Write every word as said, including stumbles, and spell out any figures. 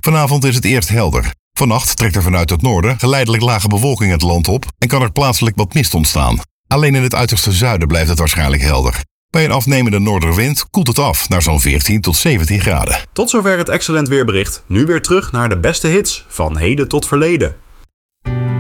Vanavond is het eerst helder. Vannacht trekt er vanuit het noorden geleidelijk lage bewolking het land op en kan er plaatselijk wat mist ontstaan. Alleen in het uiterste zuiden blijft het waarschijnlijk helder. Bij een afnemende noorderwind koelt het af naar zo'n veertien tot zeventien graden. Tot zover het Excellent Weerbericht. Nu weer terug naar de beste hits van heden tot verleden.